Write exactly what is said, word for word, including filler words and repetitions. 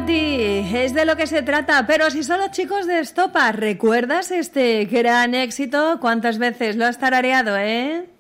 para ti, es de lo que se trata. Pero si son los chicos de Estopa, ¿recuerdas este gran éxito? ¿Cuántas veces lo has tarareado, eh?